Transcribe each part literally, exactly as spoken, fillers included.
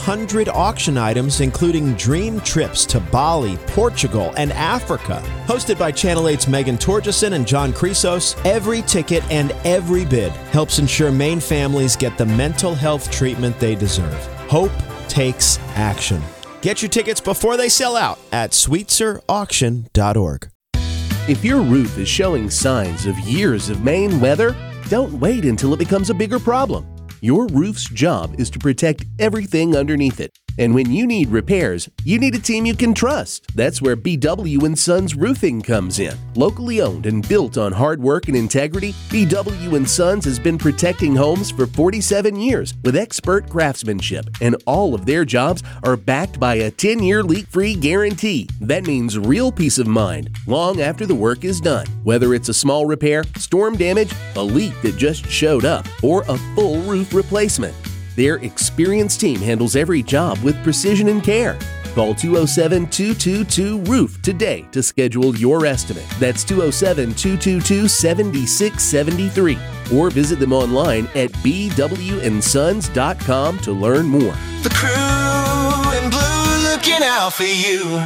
hundred auction items, including dream trips to Bali, Portugal, and Africa. Hosted by Channel eight's Megan Torgeson and John Chrysos, every ticket and every bid helps ensure Maine families get the mental health treatment they deserve. Hope takes action. Get your tickets before they sell out at sweetser auction dot org. If your roof is showing signs of years of Maine weather, don't wait until it becomes a bigger problem. Your roof's job is to protect everything underneath it. And when you need repairs, you need a team you can trust. That's where B W and Sons Roofing comes in. Locally owned and built on hard work and integrity, B W and Sons has been protecting homes for forty-seven years with expert craftsmanship, and all of their jobs are backed by a ten-year leak-free guarantee. That means real peace of mind long after the work is done. Whether it's a small repair, storm damage, a leak that just showed up, or a full roof replacement, their experienced team handles every job with precision and care. Call two oh seven, two two two, roof today to schedule your estimate. That's two oh seven, two two two, seven six seven three. Or visit them online at b w and sons dot com to learn more. The crew in blue looking out for you.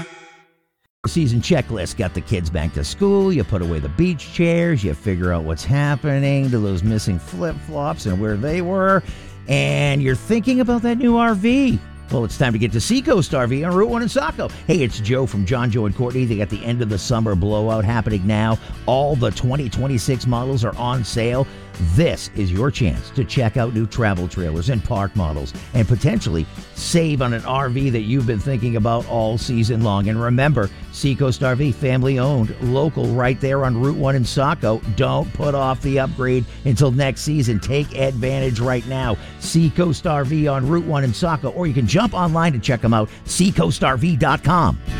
Season checklist. Got the kids back to school. You put away the beach chairs. You figure out what's happening to those missing flip-flops and where they were. And you're thinking about that new R V. Well, it's time to get to Seacoast R V on Route one in Saco. Hey, it's Joe from John, Joe, and Courtney. They got the end of the summer blowout happening now. All the twenty twenty-six models are on sale. This is your chance to check out new travel trailers and park models and potentially save on an R V that you've been thinking about all season long. And remember, Seacoast R V, family owned, local, right there on Route one in Saco. Don't put off the upgrade until next season. Take advantage right now. Seacoast R V on Route one in Saco, or you can jump online to check them out, seacoast r v dot com.